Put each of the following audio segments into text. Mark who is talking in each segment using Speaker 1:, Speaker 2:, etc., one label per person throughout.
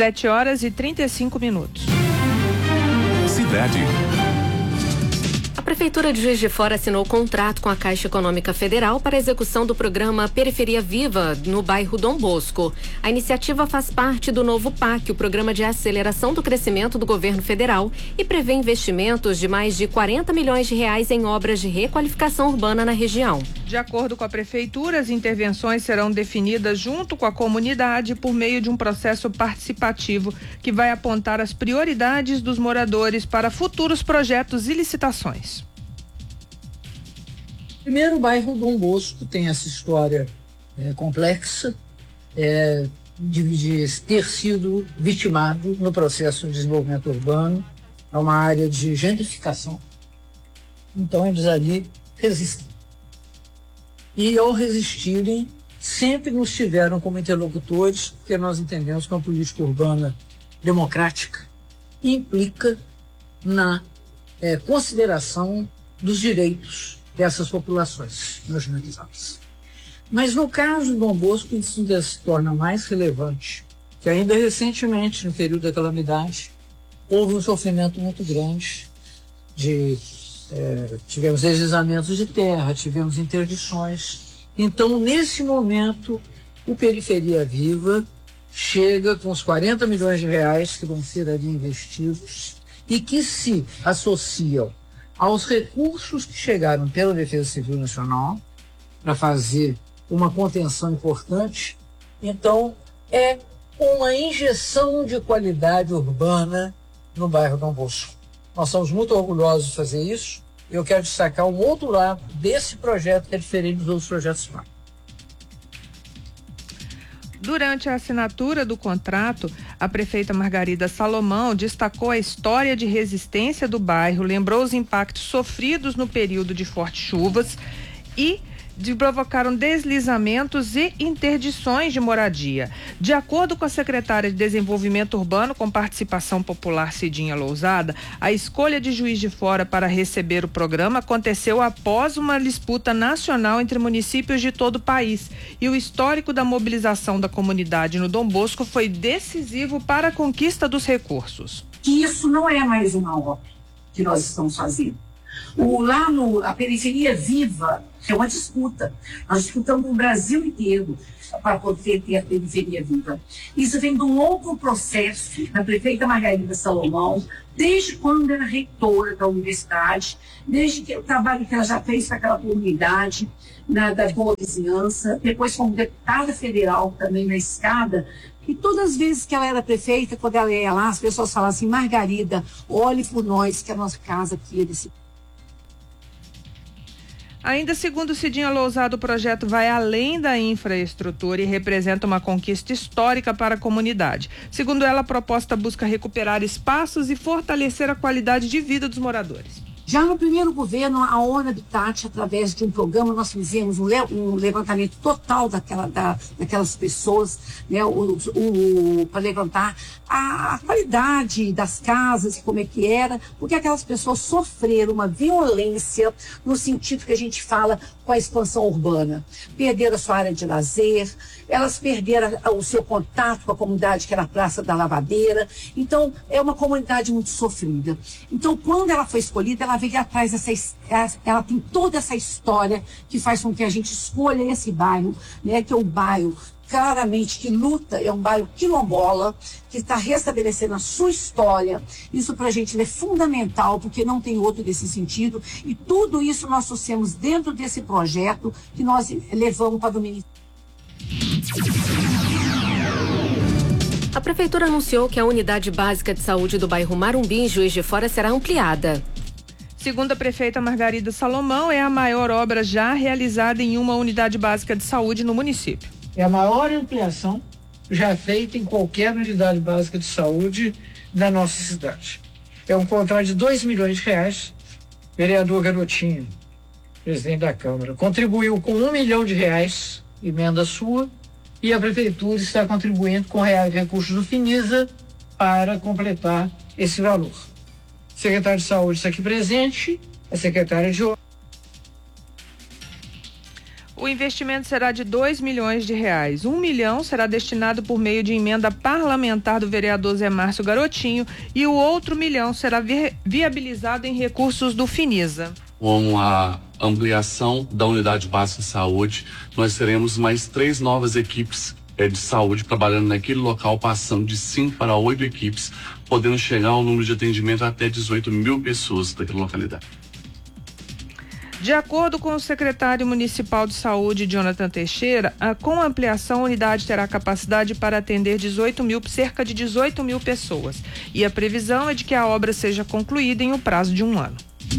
Speaker 1: 7h35.
Speaker 2: Cidade.
Speaker 3: A Prefeitura de Juiz de Fora assinou contrato com a Caixa Econômica Federal para a execução do programa Periferia Viva no bairro Dom Bosco. A iniciativa faz parte do novo PAC, o Programa de Aceleração do Crescimento do Governo Federal, e prevê investimentos de mais de R$40 milhões em obras de requalificação urbana na região.
Speaker 1: De acordo com a Prefeitura, as intervenções serão definidas junto com a comunidade por meio de um processo participativo que vai apontar as prioridades dos moradores para futuros projetos e licitações.
Speaker 4: Primeiro, o bairro Dom Bosco tem essa história complexa de ter sido vitimado no processo de desenvolvimento urbano. É uma área de gentrificação. Então, eles ali resistem. E, ao resistirem, sempre nos tiveram como interlocutores, porque nós entendemos que uma política urbana democrática implica na consideração dos direitos dessas populações marginalizadas. Mas no caso do Dom Bosco, isso ainda se torna mais relevante, que ainda recentemente, no período da calamidade, houve um sofrimento muito grande. Tivemos deslizamentos de terra, tivemos interdições. Então, nesse momento, o Periferia Viva chega com os R$40 milhões que vão ser ali investidos e que se associam aos recursos que chegaram pela Defesa Civil Nacional para fazer uma contenção importante. Então, é uma injeção de qualidade urbana no bairro Dom Bosco. Nós somos muito orgulhosos de fazer isso. Eu quero destacar um outro lado desse projeto que é diferente dos outros projetos PAC.
Speaker 1: Durante a assinatura do contrato, a prefeita Margarida Salomão destacou a história de resistência do bairro, lembrou os impactos sofridos no período de fortes chuvas e provocaram deslizamentos e interdições de moradia. De acordo com a secretária de Desenvolvimento Urbano com Participação Popular, Cidinha Lousada, a escolha de Juiz de Fora para receber o programa aconteceu após uma disputa nacional entre municípios de todo o país, e o histórico da mobilização da comunidade no Dom Bosco foi decisivo para a conquista dos recursos.
Speaker 5: Que isso não é mais uma obra que nós estamos fazendo. A Periferia Viva é uma disputa. Nós disputamos o Brasil inteiro para poder ter a Periferia Viva. Isso vem de um outro processo da prefeita Margarida Salomão, desde quando era reitora da universidade, desde que o trabalho que ela já fez para aquela comunidade, da boa vizinhança, depois como deputada federal também na escada. E todas as vezes que ela era prefeita, quando ela ia lá, as pessoas falavam assim: Margarida, olhe por nós, que a nossa casa aqui é desse.
Speaker 1: Ainda segundo Cidinha Lousada, o projeto vai além da infraestrutura e representa uma conquista histórica para a comunidade. Segundo ela, a proposta busca recuperar espaços e fortalecer a qualidade de vida dos moradores.
Speaker 5: Já no primeiro governo, a ONU Habitat, através de um programa, nós fizemos um levantamento total daquelas pessoas, né, para levantar a qualidade das casas e como é que era, porque aquelas pessoas sofreram uma violência no sentido que a gente fala com a expansão urbana. Perderam a sua área de lazer, elas perderam o seu contato com a comunidade que era a Praça da Lavadeira. Então, é uma comunidade muito sofrida. Então, quando ela foi escolhida, ela veio atrás ela tem toda essa história que faz com que a gente escolha esse bairro, né, que é um bairro claramente que luta, é um bairro quilombola, que está restabelecendo a sua história. Isso para a gente é fundamental, porque não tem outro desse sentido. E tudo isso nós trouxemos dentro desse projeto que nós levamos para o Ministério.
Speaker 3: A Prefeitura anunciou que a Unidade Básica de Saúde do bairro Marumbi, em Juiz de Fora, será ampliada.
Speaker 1: Segundo a prefeita Margarida Salomão, é a maior obra já realizada em uma unidade básica de saúde no município.
Speaker 4: É a maior ampliação já feita em qualquer unidade básica de saúde da nossa cidade. É um contrato de R$2 milhões. Vereador Garotinho, presidente da Câmara, contribuiu com R$1 milhão, emenda sua, e a Prefeitura está contribuindo com recursos do Finisa para completar esse valor. O secretário de Saúde está aqui presente, a secretária de...
Speaker 1: O investimento será de R$2 milhões. R$1 milhão será destinado por meio de emenda parlamentar do vereador Zé Márcio Garotinho e o outro R$1 milhão será viabilizado em recursos do Finisa.
Speaker 6: Com a ampliação da unidade básica de saúde, nós teremos mais 3 novas equipes de saúde trabalhando naquele local, passando de 5 para 8 equipes, podendo chegar ao número de atendimento até 18 mil pessoas daquela localidade.
Speaker 1: De acordo com o secretário municipal de saúde, Jonathan Teixeira, com a ampliação, a unidade terá capacidade para atender cerca de 18 mil pessoas. E a previsão é de que a obra seja concluída em um prazo de 1 ano.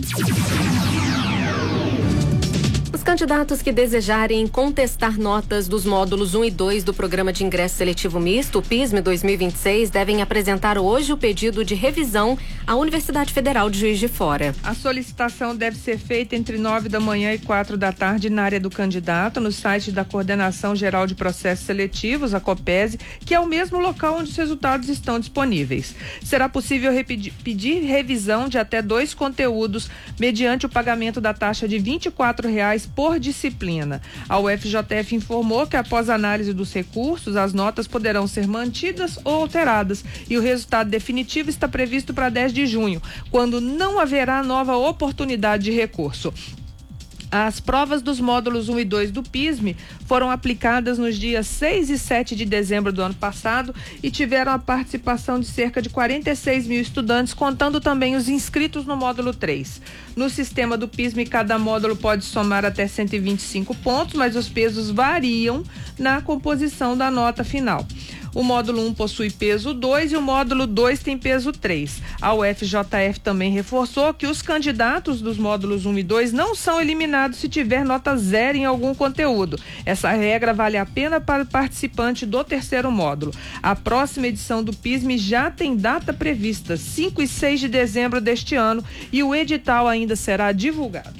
Speaker 3: Os candidatos que desejarem contestar notas dos módulos 1 e 2 do Programa de Ingresso Seletivo Misto, o PISM 2026, devem apresentar hoje o pedido de revisão à Universidade Federal de Juiz de Fora.
Speaker 1: A solicitação deve ser feita entre 9 da manhã e 4 da tarde na área do candidato, no site da Coordenação Geral de Processos Seletivos, a COPESE, que é o mesmo local onde os resultados estão disponíveis. Será possível pedir revisão de até 2 conteúdos mediante o pagamento da taxa de R$24 por disciplina. A UFJF informou que após análise dos recursos, as notas poderão ser mantidas ou alteradas e o resultado definitivo está previsto para 10 de junho, quando não haverá nova oportunidade de recurso. As provas dos módulos 1 e 2 do PISM foram aplicadas nos dias 6 e 7 de dezembro do ano passado e tiveram a participação de cerca de 46 mil estudantes, contando também os inscritos no módulo 3. No sistema do PISM, cada módulo pode somar até 125 pontos, mas os pesos variam na composição da nota final. O módulo 1 possui peso 2 e o módulo 2 tem peso 3. A UFJF também reforçou que os candidatos dos módulos 1 e 2 não são eliminados se tiver nota 0 em algum conteúdo. Essa regra vale apenas para o participante do terceiro módulo. A próxima edição do PISM já tem data prevista, 5 e 6 de dezembro deste ano, e o edital ainda será divulgado.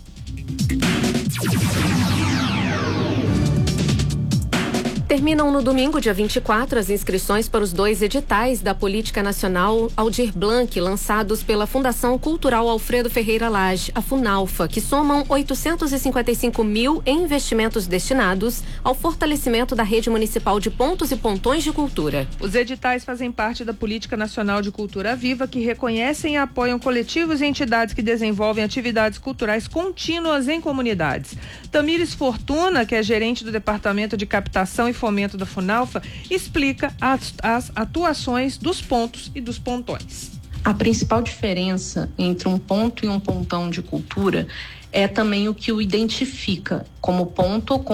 Speaker 3: Terminam no domingo, dia 24, as inscrições para os 2 editais da Política Nacional Aldir Blanc, lançados pela Fundação Cultural Alfredo Ferreira Lage, a FUNALFA, que somam 855 mil em investimentos destinados ao fortalecimento da rede municipal de pontos e pontões de cultura.
Speaker 1: Os editais fazem parte da Política Nacional de Cultura Viva, que reconhecem e apoiam coletivos e entidades que desenvolvem atividades culturais contínuas em comunidades. Tamires Fortuna, que é gerente do Departamento de Captação e Fomento da FUNALFA, explica as atuações dos pontos e dos pontões.
Speaker 7: A principal diferença entre um ponto e um pontão de cultura é também o que o identifica como ponto ou